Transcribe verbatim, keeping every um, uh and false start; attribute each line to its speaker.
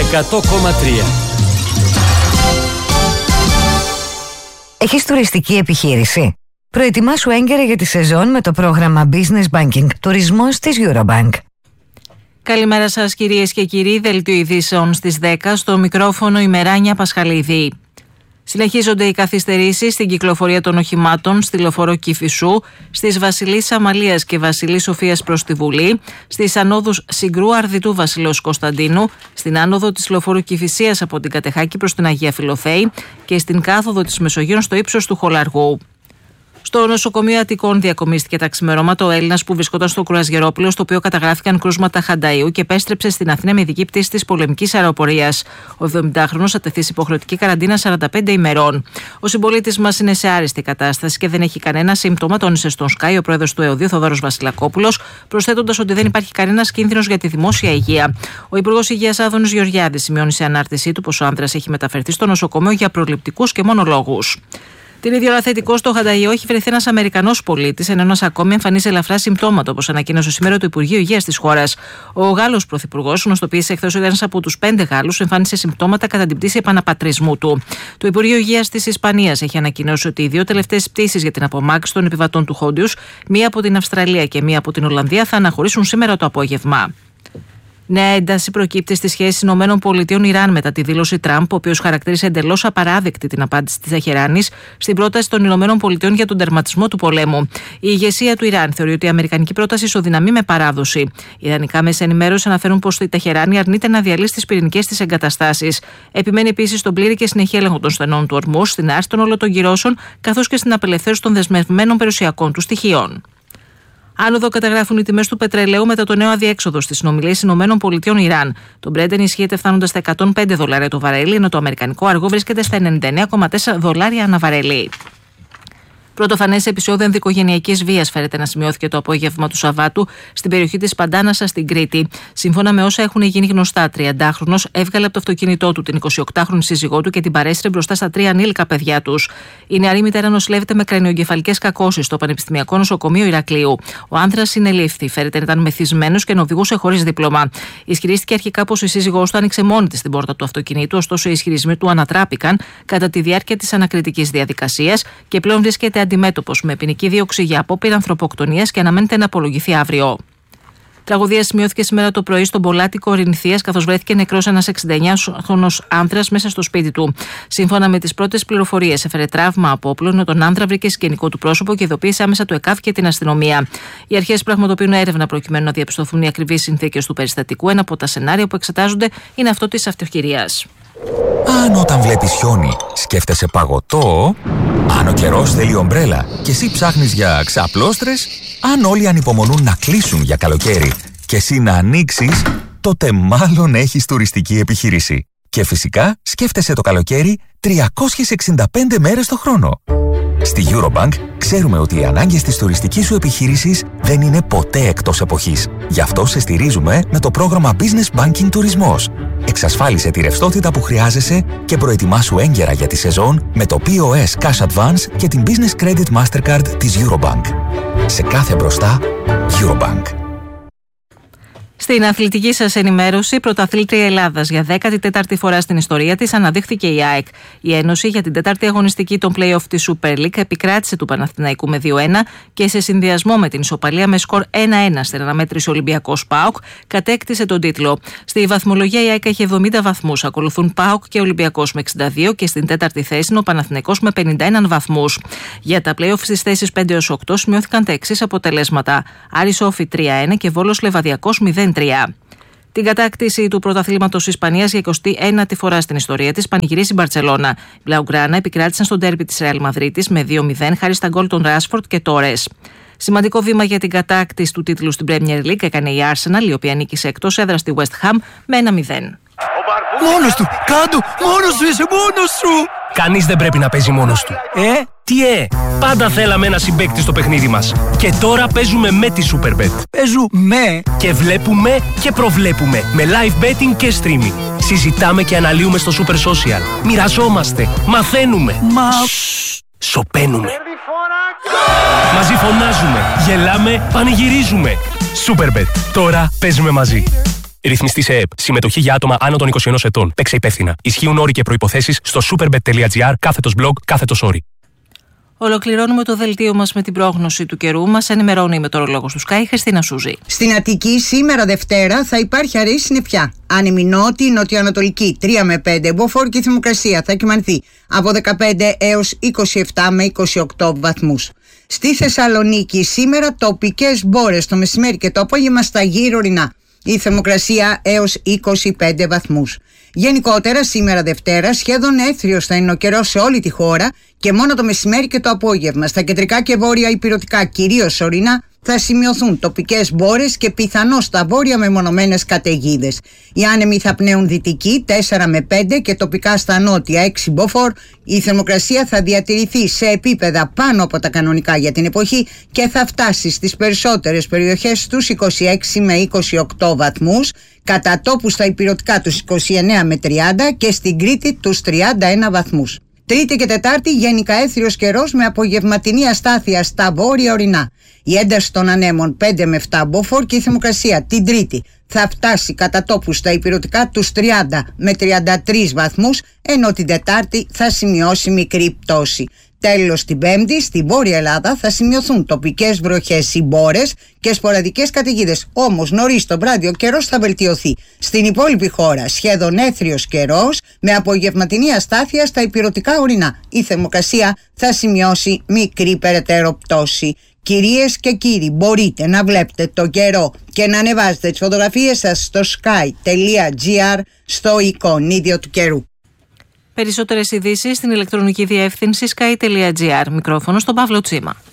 Speaker 1: εκατό κόμμα τρία.
Speaker 2: Έχεις τουριστική επιχείρηση? Προετοιμάσου έγκαιρα για τη σεζόν με το πρόγραμμα Business Banking Τουρισμός της Eurobank.
Speaker 3: Καλημέρα σας κυρίες και κύριοι, δελτίο ειδήσεων στις δέκα, στο μικρόφωνο η Μεράνια Πασχαλίδη. Συνεχίζονται οι καθυστερήσεις στην κυκλοφορία των οχημάτων στη λεωφορείο Κηφισού, στις Βασιλής Αμαλίας και Βασιλής Σοφίας προς τη Βουλή, στις ανόδους Συγκρού Αρδιτού Βασιλέως Κωνσταντίνου, στην άνοδο της λεωφορείου Κηφισίας από την Κατεχάκη προς την Αγία Φιλοθέη και στην κάθοδο της Μεσογείων στο ύψος του Χολαργού. Στο νοσοκομείο Αττικών διακομίστηκε τα ξημερώματα ο Έλληνας που βρισκόταν στο Κρουαζιερόπλαιο, στο οποίο καταγράφηκαν κρούσματα χανταΐου και επέστρεψε στην Αθήνα με ειδική πτήση της πολεμικής αεροπορίας. Ο εβδομηντάχρονος θα τεθεί σε υποχρεωτική καραντίνα σαράντα πέντε ημερών. Ο συμπολίτης μας είναι σε άριστη κατάσταση και δεν έχει κανένα σύμπτωμα, τόνισε στον Sky ο πρόεδρος του ΕΟΔΙ, Θοδωρός Βασιλακόπουλος, προσθέτοντας ότι δεν υπάρχει κανένας κίνδυνος για τη δημόσια υγεία. Ο Υπουργός Υγείας Άδωνης Γεωργιάδης σημειώνει σε ανάρτησή του πως ο άνδρας έχει μεταφερθεί στο νοσοκομείο για προληπτικούς και μόνο λόγους. Την ίδια ώρα θετικό στο Χανταϊό έχει βρεθεί ένας Αμερικανός πολίτης, ενώ ένας ακόμη εμφανίζει ελαφρά συμπτώματα, όπως ανακοίνωσε σήμερα το Υπουργείο Υγείας της χώρας. Ο Γάλλος Πρωθυπουργός γνωστοποίησε εχθές ότι ένας από τους πέντε Γάλλους εμφάνισε συμπτώματα κατά την πτήση επαναπατρισμού του. Το Υπουργείο Υγείας της Ισπανίας έχει ανακοινώσει ότι οι δύο τελευταίες πτήσεις για την απομάκρυνση των επιβατών του Χόντιους, μία από την Αυστραλία και μία από την Ολλανδία, θα αναχωρήσουν σήμερα το απόγευμα. Νέα ένταση προκύπτει στη σχέση ΗΠΑ-Ιράν μετά τη δήλωση Τραμπ, ο οποίος χαρακτήρισε εντελώς απαράδεκτη την απάντηση της Τεχεράνης στην πρόταση των ΗΠΑ για τον τερματισμό του πολέμου. Η ηγεσία του Ιράν θεωρεί ότι η αμερικανική πρόταση ισοδυναμεί με παράδοση. Οι ιρανικά μέσα ενημέρωση αναφέρουν πως η Τεχεράνη αρνείται να διαλύσει τις πυρηνικές της εγκαταστάσεις. Επιμένει επίσης στον πλήρη και συνεχή έλεγχο των στενών του ορμούς, στην άρση των ολοτογκυρώσεων, καθώς και στην απελευθέρωση των δεσμευμένων περιουσιακών του στοιχείων. Άνοδο καταγράφουν οι τιμές του πετρελαίου μετά το νέο αδιέξοδο στις συνομιλίες ΗΠΑ-Ιράν. Το Brent ενισχύεται φτάνοντας στα εκατόν πέντε δολάρια το βαρέλι, ενώ το αμερικανικό αργό βρίσκεται στα ενενήντα εννέα κόμμα τέσσερα δολάρια ανά βαρέλι. Πρωτοφανές επεισόδιο ενδοοικογενειακής βίας φέρεται να σημειώθηκε το απόγευμα του Σαββάτου στην περιοχή της Παντάνασα στην Κρήτη. Σύμφωνα με όσα έχουν γίνει γνωστά, τριαντάχρονος έβγαλε από το αυτοκίνητό του την εικοσιοκτάχρονη σύζυγό του και την παρέσυρε μπροστά στα τρία ανήλικα παιδιά τους. Η νεαρή μητέρα νοσηλεύεται με κρανιογκεφαλικές κακώσεις στο Πανεπιστημιακό Νοσοκομείο Ηρακλείου. Ο άνδρας συνελήφθη, φέρεται να ήταν μεθυσμένος και να οδηγούσε χωρίς δίπλωμα. Ισχυρίστηκε αρχικά πως η σύζυγός του άνοιξε μόνη της την πόρτα του αυτοκινήτου, ωστόσο οι ισχυρισμοί του ανατράπηκαν κατά τη διάρκεια της ανακριτικής διαδικασίας και πλέον βρίσκεται αντιμέτωπος με ποινική δίωξη για απόπειρα ανθρωποκτονίας και αναμένεται να απολογηθεί αύριο. Τραγωδία σημειώθηκε σήμερα το πρωί στον Πολάτικο Ορεινθίας, καθώς βρέθηκε νεκρός ένας εξήντα εννιάχρονος άνδρας μέσα στο σπίτι του. Σύμφωνα με τις πρώτες πληροφορίες, έφερε τραύμα από όπλο, ενώ τον άνδρα βρήκε συγγενικό του πρόσωπο και ειδοποίησε άμεσα το ΕΚΑΒ και την αστυνομία. Οι αρχές πραγματοποιούν έρευνα προκειμένου να διαπιστωθούν οι ακριβείς συνθήκες του περιστατικού. Ένα από τα σενάρια που εξετάζονται είναι αυτό της αυτοχειρίας.
Speaker 4: Αν όταν βλέπεις χιόνι σκέφτεσαι παγωτό, αν ο καιρός θέλει ομπρέλα και εσύ ψάχνεις για ξαπλώστρες, αν όλοι ανυπομονούν να κλείσουν για καλοκαίρι και εσύ να ανοίξεις, τότε μάλλον έχεις τουριστική επιχείρηση. Και φυσικά σκέφτεσαι το καλοκαίρι τριακόσιες εξήντα πέντε μέρες το χρόνο. Στη Eurobank ξέρουμε ότι οι ανάγκες της τουριστικής σου επιχείρησης δεν είναι ποτέ εκτός εποχής. Γι' αυτό σε στηρίζουμε με το πρόγραμμα Business Banking Τουρισμός. Εξασφάλισε τη ρευστότητα που χρειάζεσαι και προετοιμάσου έγκαιρα για τη σεζόν με το πι ο ες Cash Advance και την Business Credit Mastercard της Eurobank. Σε κάθε μπροστά, Eurobank.
Speaker 3: Στην αθλητική σας ενημέρωση, πρωταθλήτρια Ελλάδας για δέκατη τέταρτη φορά στην ιστορία της αναδείχθηκε η ΑΕΚ. Η Ένωση για την τέταρτη αγωνιστική των play-off της Super League επικράτησε του Παναθηναϊκού με δύο ένα και σε συνδυασμό με την ισοπαλία με σκορ ένα ένα στην αναμέτρηση Ολυμπιακός ΠΑΟΚ κατέκτησε τον τίτλο. Στη βαθμολογία η ΑΕΚ έχει εβδομήντα βαθμούς, ακολουθούν ΠΑΟΚ και Ολυμπιακός με εξήντα δύο και στην τέταρτη θέση είναι ο Παναθηναϊκός με πενήντα ένα βαθμούς. Για τα play-off στις θέσεις πέντε έως οκτώ σημειώθηκαν τα εξής αποτελέσματα: Άρης Όφη τρία ένα και Βόλος Λεβαδιακός μηδέν τρία. Την κατάκτηση του πρωταθλήματος Ισπανίας για εικοστή ένατη φορά στην ιστορία της πανηγυρίζει η Μπαρτσελώνα. Οι Μπλαουγκράνα επικράτησαν στο ντέρμπι της Ρεάλ Μαδρίτης με δύο μηδέν χάρη στα γκολ των Ράσφορντ και Τόρες. Σημαντικό βήμα για την κατάκτηση του τίτλου στην Premier League έκανε η Arsenal, η οποία νίκησε εκτός έδρας στη West Ham με ένα μηδέν.
Speaker 5: Μόνος του! Κάντο! Μόνος σου είσαι! Μόνος σου!
Speaker 6: Κανείς δεν πρέπει να παίζει μόνος του.
Speaker 5: Ε?
Speaker 6: Τι ε! Πάντα θέλαμε ένα συμπαίκτη στο παιχνίδι μας. Και τώρα παίζουμε με τη Superbet.
Speaker 5: Παίζουμε!
Speaker 6: Και βλέπουμε και προβλέπουμε με live betting και streaming. Συζητάμε και αναλύουμε στο Super Social. Μοιραζόμαστε. Μαθαίνουμε.
Speaker 5: Μα...
Speaker 6: Σοπαίνουμε. Μαζί φωνάζουμε. Γελάμε. Πανηγυρίζουμε. Superbet. Τώρα παίζουμε μαζί. Ρυθμιστή σε ΕΕΠ. Συμμετοχή για άτομα άνω των είκοσι ενός ετών. Παίξε υπεύθυνα. Ισχύουν όροι και προϋποθέσεις στο superbet.gr κάθετος blog κάθετος όροι.
Speaker 3: Ολοκληρώνουμε το δελτίο μας με την πρόγνωση του καιρού. Μας ενημερώνει η μετεωρολόγος του Sky, Χριστίνα Σούζη.
Speaker 1: Στην Αττική σήμερα Δευτέρα θα υπάρχει αραιή συννεφιά. Άνεμη νότια, νοτιοανατολική τρία με πέντε μποφόρ και η θερμοκρασία θα κυμανθεί από δεκαπέντε έως είκοσι επτά με είκοσι οκτώ βαθμούς. Στη Θεσσαλονίκη σήμερα τοπικές μπόρες το μεσημέρι και το απόγευμα στα γύρω ορεινά. Η θερμοκρασία έως είκοσι πέντε βαθμούς. Γενικότερα σήμερα Δευτέρα σχεδόν έθριος θα είναι ο καιρός σε όλη τη χώρα και μόνο το μεσημέρι και το απόγευμα. Στα κεντρικά και βόρεια ηπειρωτικά, κυρίως ορεινά, θα σημειωθούν τοπικές μπόρες και πιθανώς στα βόρεια μεμονωμένες καταιγίδες. Οι άνεμοι θα πνέουν δυτικοί τέσσερα με πέντε και τοπικά στα νότια έξι μποφόρ. Η θερμοκρασία θα διατηρηθεί σε επίπεδα πάνω από τα κανονικά για την εποχή και θα φτάσει στις περισσότερες περιοχές στους είκοσι έξι με είκοσι οκτώ βαθμούς, κατά τόπους στα ηπειρωτικά τους είκοσι εννέα με τριάντα και στην Κρήτη τους τριάντα ένα βαθμούς. Τρίτη και Τετάρτη γενικά έθριος καιρός με απογευματινή αστάθεια στα βόρεια ορεινά. Η ένταση των ανέμων πέντε με επτά μποφόρ και η θερμοκρασία την Τρίτη θα φτάσει κατά τόπους στα ηπειρωτικά τους τριάντα με τριάντα τρεις βαθμούς, ενώ την Τετάρτη θα σημειώσει μικρή πτώση. Τέλος, την Πέμπτη στη Βόρεια Ελλάδα θα σημειωθούν τοπικές βροχές ή μπόρες και σποραδικές καταιγίδες. Όμως νωρίς το βράδυ ο καιρός θα βελτιωθεί. Στην υπόλοιπη χώρα σχεδόν έθριος καιρός με απογευματινή αστάθεια στα ηπειρωτικά ορεινά. Η θερμοκρασία θα σημειώσει μικρή περαιτέρω πτώση. Κυρίες και κύριοι, μπορείτε να βλέπετε το καιρό και να ανεβάζετε τις φωτογραφίες σας στο sky.gr στο εικονίδιο του καιρού.
Speaker 3: Περισσότερες ειδήσεις στην ηλεκτρονική διεύθυνση sky.gr. Μικρόφωνο στον Παύλο Τσίμα.